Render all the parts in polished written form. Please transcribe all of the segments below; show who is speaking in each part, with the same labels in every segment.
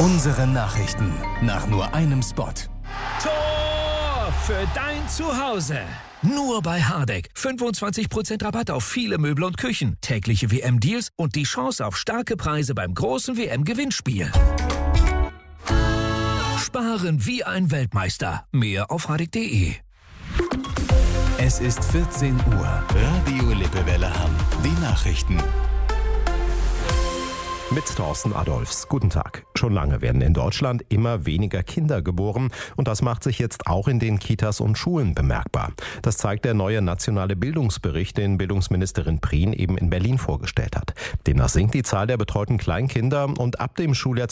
Speaker 1: Unsere Nachrichten nach nur einem Spot.
Speaker 2: Tor für dein Zuhause. Nur bei Hardegg. 25% Rabatt auf viele Möbel und Küchen, tägliche WM-Deals und die Chance auf starke Preise beim großen WM-Gewinnspiel. Sparen wie ein Weltmeister. Mehr auf hardegg.de.
Speaker 1: Es ist 14 Uhr. Radio Lippewelle Hamm. Die Nachrichten.
Speaker 3: Mit Thorsten Adolfs. Guten Tag. Schon lange werden in Deutschland immer weniger Kinder geboren und das macht sich jetzt auch in den Kitas und Schulen bemerkbar. Das zeigt der neue nationale Bildungsbericht, den Bildungsministerin Prien eben in Berlin vorgestellt hat. Demnach sinkt die Zahl der betreuten Kleinkinder und ab dem Schuljahr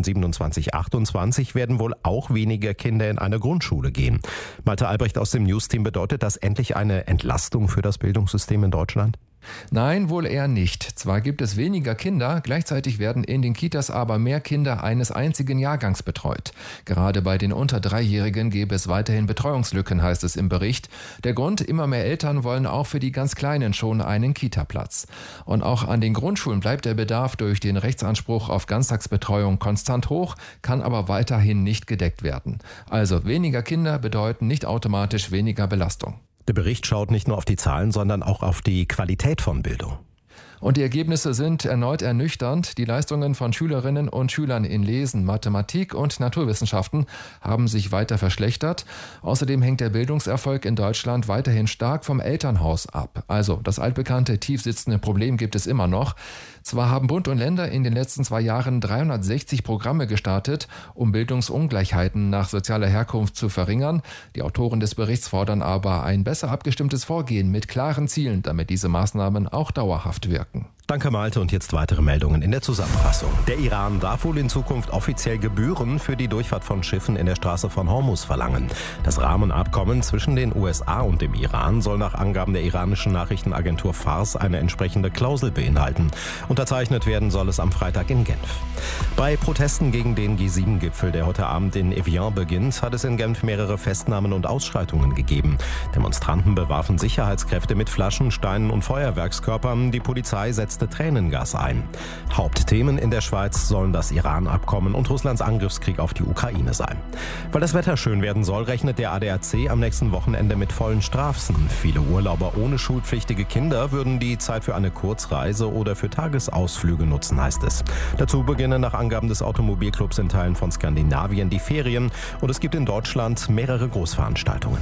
Speaker 3: 2027/28 werden wohl auch weniger Kinder in eine Grundschule gehen. Malte Albrecht aus dem News-Team, bedeutet das endlich eine Entlastung für das Bildungssystem in Deutschland?
Speaker 4: Nein, wohl eher nicht. Zwar gibt es weniger Kinder, gleichzeitig werden in den Kitas aber mehr Kinder eines einzigen Jahrgangs betreut. Gerade bei den unter 3-Jährigen gäbe es weiterhin Betreuungslücken, heißt es im Bericht. Der Grund, immer mehr Eltern wollen auch für die ganz Kleinen schon einen Kita-Platz. Und auch an den Grundschulen bleibt der Bedarf durch den Rechtsanspruch auf Ganztagsbetreuung konstant hoch, kann aber weiterhin nicht gedeckt werden. Also weniger Kinder bedeuten nicht automatisch weniger Belastung.
Speaker 3: Der Bericht schaut nicht nur auf die Zahlen, sondern auch auf die Qualität von Bildung.
Speaker 4: Und die Ergebnisse sind erneut ernüchternd. Die Leistungen von Schülerinnen und Schülern in Lesen, Mathematik und Naturwissenschaften haben sich weiter verschlechtert. Außerdem hängt der Bildungserfolg in Deutschland weiterhin stark vom Elternhaus ab. Also das altbekannte tiefsitzende Problem gibt es immer noch. Zwar haben Bund und Länder in den letzten 2 Jahren 360 Programme gestartet, um Bildungsungleichheiten nach sozialer Herkunft zu verringern. Die Autoren des Berichts fordern aber ein besser abgestimmtes Vorgehen mit klaren Zielen, damit diese Maßnahmen auch dauerhaft wirken.
Speaker 3: Danke Malte und jetzt weitere Meldungen in der Zusammenfassung. Der Iran darf wohl in Zukunft offiziell Gebühren für die Durchfahrt von Schiffen in der Straße von Hormuz verlangen. Das Rahmenabkommen zwischen den USA und dem Iran soll nach Angaben der iranischen Nachrichtenagentur Fars eine entsprechende Klausel beinhalten. Unterzeichnet werden soll es am Freitag in Genf. Bei Protesten gegen den G7-Gipfel, der heute Abend in Evian beginnt, hat es in Genf mehrere Festnahmen und Ausschreitungen gegeben. Demonstranten bewarfen Sicherheitskräfte mit Flaschen, Steinen und Feuerwerkskörpern. Die Polizei setzte Tränengas ein. Hauptthemen in der Schweiz sollen das Iran-Abkommen und Russlands Angriffskrieg auf die Ukraine sein. Weil das Wetter schön werden soll, rechnet der ADAC am nächsten Wochenende mit vollen Straßen. Viele Urlauber ohne schulpflichtige Kinder würden die Zeit für eine Kurzreise oder für Tagesausflüge nutzen, heißt es. Dazu beginnen nach Angaben des Automobilclubs in Teilen von Skandinavien die Ferien und es gibt in Deutschland mehrere Großveranstaltungen.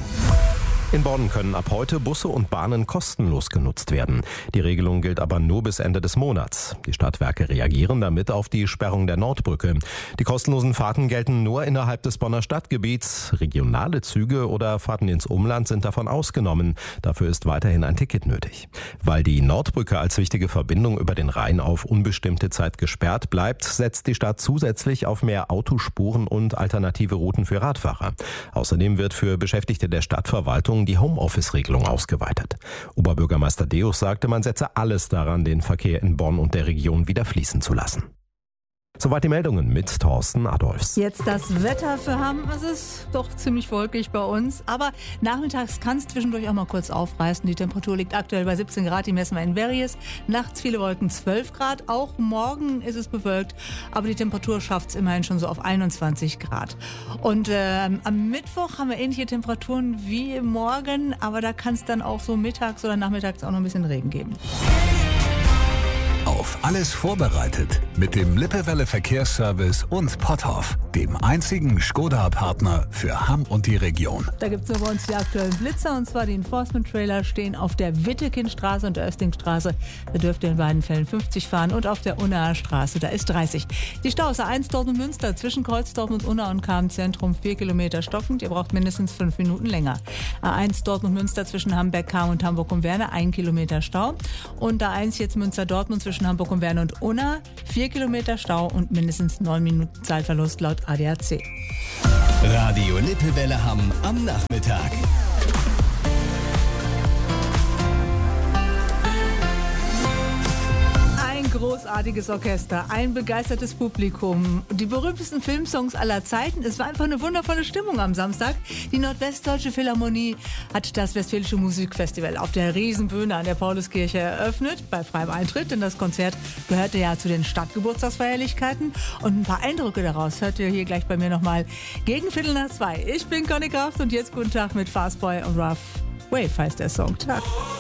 Speaker 3: In Bonn können ab heute Busse und Bahnen kostenlos genutzt werden. Die Regelung gilt aber nur bis Ende des Monats. Die Stadtwerke reagieren damit auf die Sperrung der Nordbrücke. Die kostenlosen Fahrten gelten nur innerhalb des Bonner Stadtgebiets. Regionale Züge oder Fahrten ins Umland sind davon ausgenommen. Dafür ist weiterhin ein Ticket nötig. Weil die Nordbrücke als wichtige Verbindung über den Rhein auf unbestimmte Zeit gesperrt bleibt, setzt die Stadt zusätzlich auf mehr Autospuren und alternative Routen für Radfahrer. Außerdem wird für Beschäftigte der Stadtverwaltung die Homeoffice-Regelung ausgeweitet. Oberbürgermeister Deus sagte, man setze alles daran, den Verkehr in Bonn und der Region wieder fließen zu lassen. Soweit die Meldungen mit Thorsten Adolfs.
Speaker 5: Jetzt das Wetter für Hamm. Es ist doch ziemlich wolkig bei uns. Aber nachmittags kann es zwischendurch auch mal kurz aufreißen. Die Temperatur liegt aktuell bei 17 Grad. Die messen wir in Verries. Nachts viele Wolken, 12 Grad. Auch morgen ist es bewölkt. Aber die Temperatur schafft es immerhin schon so auf 21 Grad. Und am Mittwoch haben wir ähnliche Temperaturen wie morgen. Aber da kann es dann auch so mittags oder nachmittags auch noch ein bisschen Regen geben.
Speaker 1: Auf alles vorbereitet mit dem Lippewelle Verkehrsservice und Potthoff, dem einzigen Skoda-Partner für Hamm und die Region.
Speaker 5: Da gibt es nur bei uns die aktuellen Blitzer, und zwar die Enforcement-Trailer stehen auf der Wittekindstraße und der Östingstraße. Da dürft ihr in beiden Fällen 50 fahren, und auf der Unnaer Straße, da ist 30. Die Staus A1 Dortmund-Münster zwischen Kreuzdorf und Unna und Cham-Zentrum 4 Kilometer stockend. Ihr braucht mindestens 5 Minuten länger. A1 Dortmund-Münster zwischen Hamburg-Cham und Hamburg-Werne 1 Kilometer Stau. Und A1 jetzt Münster-Dortmund zwischen Hamburg und Werne und Unna 4 Kilometer Stau und mindestens 9 Minuten Zeitverlust laut ADAC.
Speaker 1: Radio Lippewelle Hamm am Nachmittag.
Speaker 5: großartiges Orchester, ein begeistertes Publikum, die berühmtesten Filmsongs aller Zeiten. Es war einfach eine wundervolle Stimmung am Samstag. Die Nordwestdeutsche Philharmonie hat das Westfälische Musikfestival auf der Riesenbühne an der Pauluskirche eröffnet, bei freiem Eintritt, denn das Konzert gehörte ja zu den Stadtgeburtstagsfeierlichkeiten. Und ein paar Eindrücke daraus hört ihr hier gleich bei mir nochmal gegen 1:15. Ich bin Conny Kraft und jetzt guten Tag mit Fastboy und Rough Wave heißt der Song. Tag.